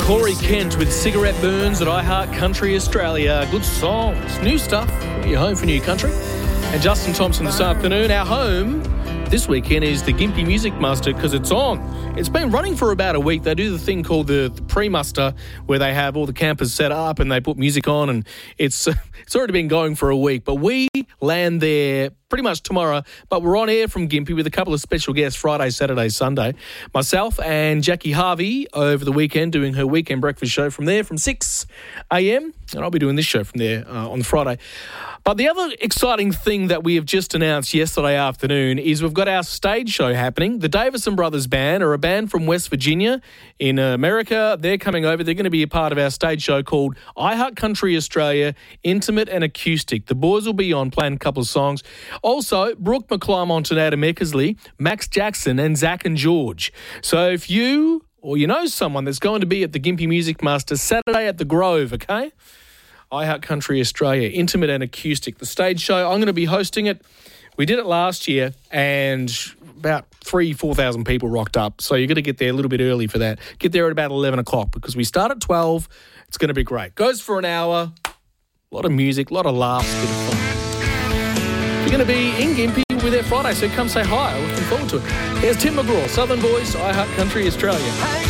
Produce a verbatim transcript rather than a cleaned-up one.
Corey Kent with Cigarette Burns at iHeart Country Australia. Good songs, new stuff. Your home for new country. And Justin Thompson this afternoon. Our home this weekend is the Gympie Music Muster because it's on. It's been running for about a week. They do the thing called the, the pre-muster where they have all the campers set up and they put music on, and it's it's already been going for a week. But we land there pretty much tomorrow, but we're on air from Gympie with a couple of special guests Friday, Saturday, Sunday. Myself and Jackie Harvey over the weekend doing her weekend breakfast show from there from six a.m. and I'll be doing this show from there uh, on Friday. But the other exciting thing that we have just announced yesterday afternoon is we've got our stage show happening. The Davison Brothers Band are a band from West Virginia in America. They're coming over. They're going to be a part of our stage show called iHeart Country Australia, Intimate and Acoustic. The boys will be on playing a couple of songs. Also, Brooke McClymont and Adam Eckersley, Max Jackson and Zach and George. So if you or you know someone that's going to be at the Gympie Music Master Saturday at the Grove, okay? iHeart Country Australia, Intimate and Acoustic. The stage show, I'm going to be hosting it. We did it last year and about three, four thousand people rocked up. So you've got to get there a little bit early for that. Get there at about eleven o'clock because we start at twelve. It's going to be great. Goes for an hour. A lot of music, a lot of laughs, a bit of fun. You're going to be in Gympie. We'll be there Friday, so come say hi. Looking forward to it. Here's Tim McGraw, Southern Voice, iHeart Country Australia.